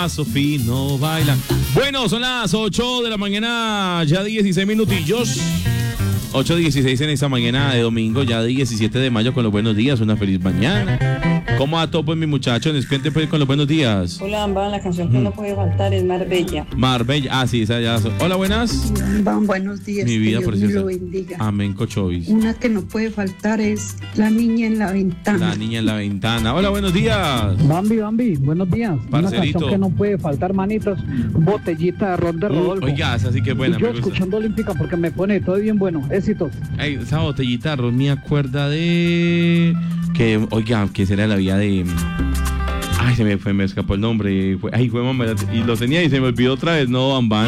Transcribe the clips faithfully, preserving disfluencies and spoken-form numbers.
Sofía no baila. Bueno, son las ocho de la mañana, ya dieciséis minutillos. ocho dieciséis en esta mañana de domingo, ya diecisiete de mayo, con los buenos días. Una feliz mañana. ¿Cómo va todo, pues, mi muchacho? Descuente, pues, con los buenos días. Hola, Ambán, la canción que Mm. no puede faltar es Marbella. Marbella, ah, sí, esa ya. Hola, buenas. Ambán, buenos días. Mi vida, que por Dios cierto. me lo bendiga. Amén, Cochovis. Una que no puede faltar es La niña en la ventana. La niña en la ventana. Hola, buenos días. Bambi, Bambi, buenos días. Parcerito. Una canción que no puede faltar, manitos. Botellita de ron de Rodolfo. Oiga, esa sí que es buena. Y yo me gusta. escuchando Olímpica porque me pone todo bien bueno. Éxitos. Ay, esa botellita de arroz me acuerda de que, oiga, que será la vida de, ay, se me fue, me escapó el nombre, fue, ay, fue mamá, y lo tenía y se me olvidó otra vez, no, Bambán.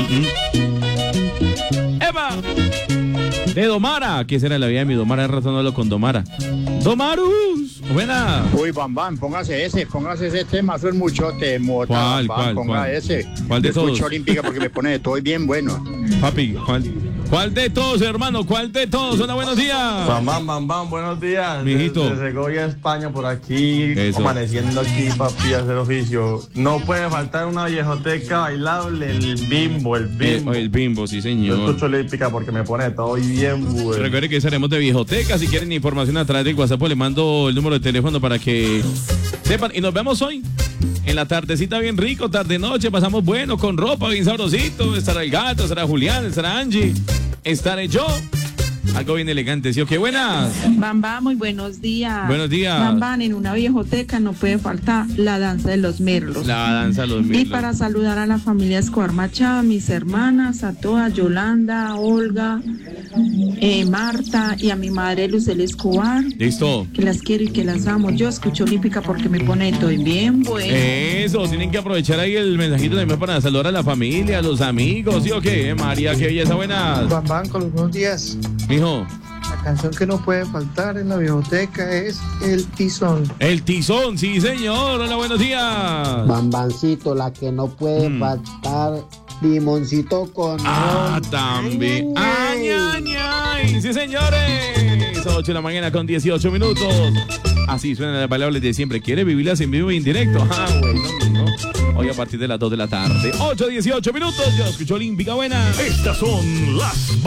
¡Eva! De Domara, ¿qué será la vida de mi Domara? Razonándolo con Domara. Domarus, buena. Uy, Bam Bam, póngase ese, póngase ese tema, eso es mucho temo. ¿Cuál, Bam, Bam, cuál, ponga cuál? ese. ¿Cuál de Yo escucho todos? Olímpica porque me pone de todo y bien bueno. Papi, ¿cuál, cuál de todos, hermano? ¿Cuál de todos? Hola, buenos días. Bam, bam, bam, bam, buenos días. Mijito. Desde Segovia, España, por aquí, Eso. amaneciendo aquí, papi, a hacer oficio. No puede faltar una viejoteca bailable, el bimbo, el Eh, bimbo. el bimbo, sí, Yo señor. escucho olímpica porque me pone todo y bien, güey. Recuerden que estaremos de Viejoteca. Si quieren información a través del WhatsApp, pues les mando el número de teléfono para que sepan. Y nos vemos hoy en la tardecita bien rico, tarde noche. Pasamos bueno, con ropa bien sabrosito. Estará el gato, estará Julián, estará Angie, estaré yo. Algo bien elegante, ¿sí o qué? Buenas. Bamba, muy buenos días. Buenos días. Bamban, en una viejoteca no puede faltar la danza de los merlos. La danza de los Y mirlos. para saludar a la familia Escobar Machado, a mis hermanas, a todas, Yolanda, Olga, eh, Marta y a mi madre Lucel Escobar, Listo. que las quiero y que las amo. Yo escucho Olímpica porque me pone todo bien bueno. Eso, tienen que aprovechar ahí el mensajito también para saludar a la familia, a los amigos, ¿sí o qué? Eh, María, qué belleza, buenas. Bam Bam, con los buenos días. Mijo, La canción que no puede faltar en la biblioteca es El Tizón. el tizón, sí señor. Hola, buenos días. Bambancito, la que no puede Mm. faltar, limoncito con Ah, ron. también. Ay, ay, ay. Sí, señores. ocho de la mañana con dieciocho minutos. Así suenan las palabras de siempre. ¿Quiere vivirlas en vivo e indirecto? Ah, bueno, no. Hoy a partir de las dos de la tarde. ocho dieciocho minutos. Yo escucho Olímpica, buena. Estas son las